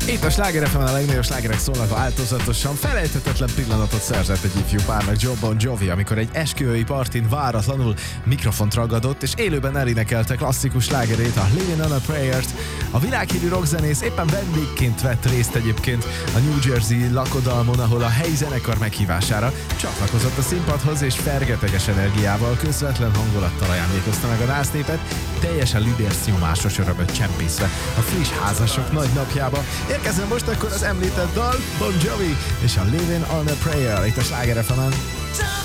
Itt a Sláger FM-en a legnagyobb slágerek szólnak változatosan. Felejthetetlen pillanatot szerzett egy ifjú párnak, Jon Bon Jovi, amikor egy esküvői partin váratlanul mikrofont ragadott, és élőben elénekelte klasszikus slágerét, a Living on a Prayer-t. A világhírű rockzenész éppen vendégként vett részt egyébként a New Jersey lakodalmon, ahol a helyi zenekar meghívására csatlakozott a színpadhoz, és fergeteges energiával, közvetlen hangulattal ajándékozta meg a násznépet, teljesen lidérc nyomásos örömöt csempészve a friss házasok nagy napjába. Érkezzen most akkor az említett dal, Bon Jovi és a Living on a Prayer itt a Sláger FM-en.